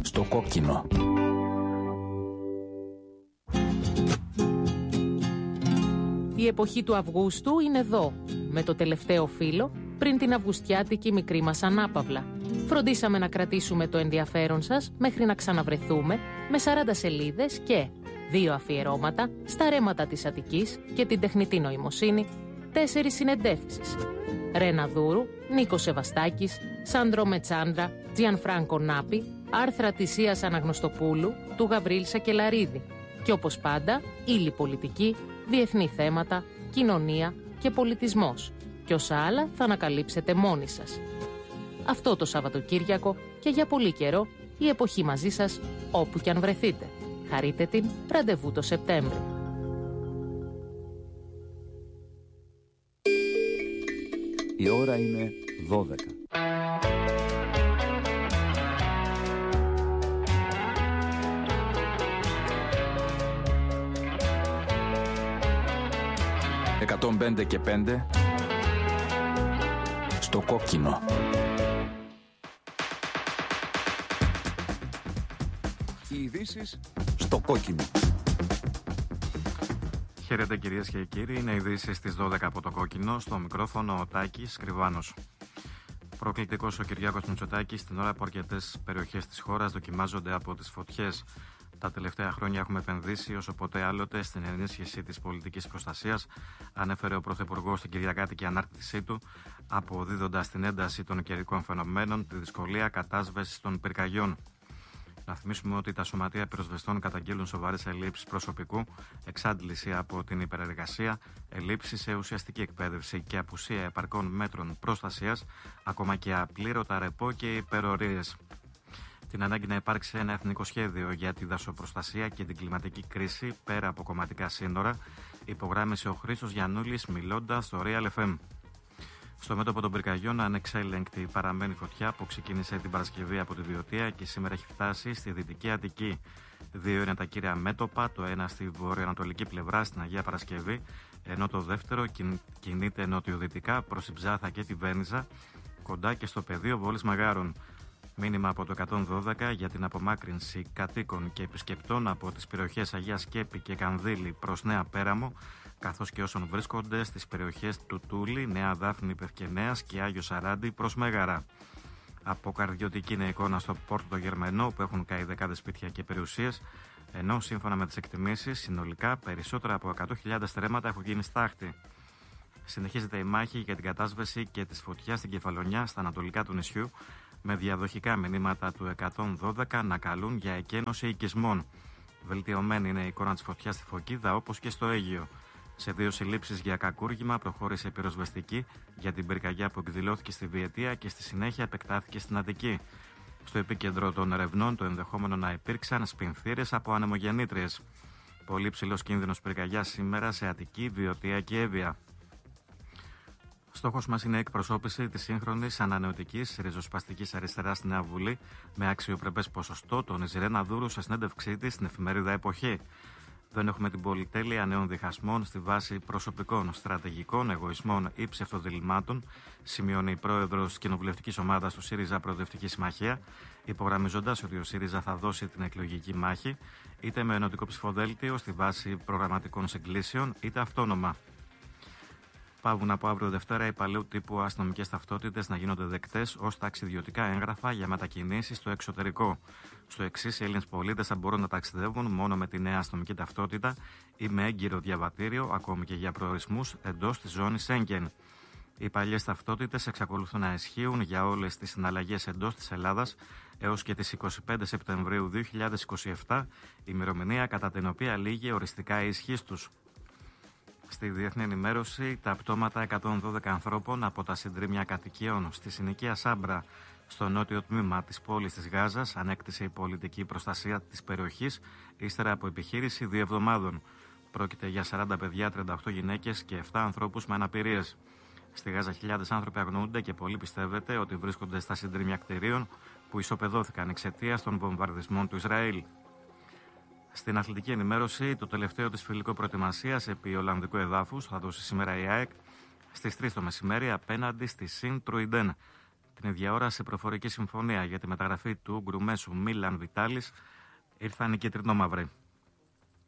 Στο κόκκινο. Η εποχή του Αυγούστου είναι εδώ, με το τελευταίο φύλλο, πριν την αυγουστιάτικη μικρή μας ανάπαυλα. Φροντίσαμε να κρατήσουμε το ενδιαφέρον σας μέχρι να ξαναβρεθούμε με 40 σελίδες και 2 αφιερώματα στα ρέματα της Αττικής και την τεχνητή νοημοσύνη, 4 συνεντεύξεις. Ρένα Δούρου, Νίκος Σεβαστάκης, Σάντρο Μετσάντρα, Τζιανφράνκο Νάπη, άρθρα της Ίας Αναγνωστοπούλου, του Γαβρίλ Σακελαρίδη. Και όπως πάντα, ύλη πολιτική, διεθνή θέματα, κοινωνία και πολιτισμός. Και όσα άλλα θα ανακαλύψετε μόνοι σας. Αυτό το Σαββατοκύριακο και για πολύ καιρό η εποχή μαζί σας όπου κι αν βρεθείτε. Χαρείτε την, ραντεβού το Σεπτέμβρη. Η ώρα είναι 12. «105 και 5» στο κόκκινο. Οι ειδήσεις στο κόκκινο. Χαίρετε κυρίες και κύριοι, είναι ειδήσεις στις 12 από το κόκκινο, στο μικρόφωνο ο Τάκης Κρυβάνος. Προκλητικός ο Κυριάκος Μητσοτάκης στην ώρα που αρκετές περιοχές της χώρας δοκιμάζονται από τις φωτιές. Τα τελευταία χρόνια έχουμε επενδύσει όσο ποτέ άλλοτε στην ενίσχυση της πολιτικής προστασίας, ανέφερε ο Πρωθυπουργός στην κυριακάτικη ανάρτησή του, αποδίδοντας την ένταση των καιρικών φαινομένων, τη δυσκολία κατάσβεσης των πυρκαγιών. Να θυμίσουμε ότι τα σωματεία πυροσβεστών καταγγέλουν σοβαρές ελλείψεις προσωπικού, εξάντληση από την υπερεργασία, ελλείψεις σε ουσιαστική εκπαίδευση και απουσία επαρκών μέτρων προστασίας, ακόμα και απλήρωτα ρεπό και υπερορίες. Την ανάγκη να υπάρξει ένα εθνικό σχέδιο για τη δασοπροστασία και την κλιματική κρίση πέρα από κομματικά σύνορα, υπογράμμισε ο Χρήστος Γιαννούλης μιλώντας στο Real FM. Στο μέτωπο των πυρκαγιών, ανεξέλεγκτη παραμένει φωτιά που ξεκίνησε την Παρασκευή από τη Βιωτία και σήμερα έχει φτάσει στη Δυτική Αττική. 2 είναι τα κύρια μέτωπα, το ένα στη βορειοανατολική πλευρά στην Αγία Παρασκευή, ενώ το δεύτερο κινείται νοτιοδυτικά προς την Ψάθα και τη Βένιζα, κοντά και στο πεδίο Βόλης Μαγάρων. Μήνυμα από το 112 για την απομάκρυνση κατοίκων και επισκεπτών από τις περιοχές Αγία Σκέπη και Κανδύλη προς Νέα Πέραμο, καθώς και όσων βρίσκονται στις περιοχές του Τούλη, Νέα Δάφνη Πευκενέας και Άγιο Σαράντι προς Μέγαρα. Αποκαρδιωτική είναι η εικόνα στο Πόρτο το Γερμανό, που έχουν καεί δεκάδες σπίτια και περιουσίες, ενώ σύμφωνα με τις εκτιμήσεις, συνολικά περισσότερα από 100.000 στρέμματα έχουν γίνει στάχτη. Συνεχίζεται η μάχη για την κατάσβεση και της φωτιάς στην Κεφαλονιά, στα ανατολικά του νησιού, με διαδοχικά μηνύματα του 112 να καλούν για εκένωση οικισμών. Βελτιωμένη είναι η εικόνα της φωτιάς στη Φωκίδα, όπως και στο Αίγυο. Σε 2 συλλήψεις για κακούργημα προχώρησε η πυροσβεστική για την πυρκαγιά που εκδηλώθηκε στη Βιετία και στη συνέχεια επεκτάθηκε στην Αττική. Στο επίκεντρο των ερευνών το ενδεχόμενο να υπήρξαν σπινθήρες από ανεμογεννήτριες. Πολύ ψηλός κίνδυνος πυρκαγιάς σήμερα σε Αττική, Βιωτία και Εύβοια. Στόχος μας είναι η εκπροσώπηση της σύγχρονης ανανεωτικής ριζοσπαστικής αριστεράς στη Νέα Βουλή με αξιοπρεπές ποσοστό, τόνιζε Ρένα Δούρου σε συνέντευξή της στην εφημερίδα Εποχή. Δεν έχουμε την πολυτέλεια νέων διχασμών στη βάση προσωπικών, στρατηγικών, εγωισμών ή ψευτοδιλημάτων, σημειώνει η πρόεδρος της κοινοβουλευτικής ομάδας του ΣΥΡΙΖΑ Προοδευτική Συμμαχία, υπογραμμίζοντας ότι ο ΣΥΡΙΖΑ θα δώσει την εκλογική μάχη είτε με ενωτικό ψηφοδέλτιο στη βάση προγραμματικών συγκλήσεων, είτε αυτόνομα. Παύουν από αύριο Δευτέρα οι παλαιού τύπου αστυνομικές ταυτότητες να γίνονται δεκτές ως ταξιδιωτικά έγγραφα για μετακινήσεις στο εξωτερικό. Στο εξής, οι Έλληνες πολίτες θα μπορούν να ταξιδεύουν μόνο με τη νέα αστυνομική ταυτότητα ή με έγκυρο διαβατήριο, ακόμη και για προορισμούς εντός της ζώνης Σέγγεν. Οι παλιές ταυτότητες εξακολουθούν να ισχύουν για όλες τις συναλλαγές εντός της Ελλάδας έως και τις 25 Σεπτεμβρίου 2027, ημερομηνία κατά την οποία λήγει οριστικά η ισχύς τους. Στη διεθνή ενημέρωση, τα πτώματα 112 ανθρώπων από τα συντρίμμια κατοικιών στη συνοικία Σάμπρα, στο νότιο τμήμα της πόλης της Γάζας, ανέκτησε η πολιτική προστασία της περιοχής ύστερα από επιχείρηση 2 εβδομάδων. Πρόκειται για 40 παιδιά, 38 γυναίκες και 7 ανθρώπους με αναπηρίες. Στη Γάζα, χιλιάδες άνθρωποι αγνοούνται και πολλοί πιστεύετε ότι βρίσκονται στα συντρίμμια κτηρίων που ισοπεδώθηκαν εξαιτίας των βομβαρδισμών του Ισραήλ. Στην αθλητική ενημέρωση, το τελευταίο της φιλικό προετοιμασίας επί Ολλανδικού εδάφους θα δώσει σήμερα η ΑΕΚ στις 3 το μεσημέρι απέναντι στη Σιν Τρουιντέν. Την ίδια ώρα, σε προφορική συμφωνία για τη μεταγραφή του Γκρουμέσου Μίλαν Βιτάλης, ήρθαν οι κίτρινο-μαυροί.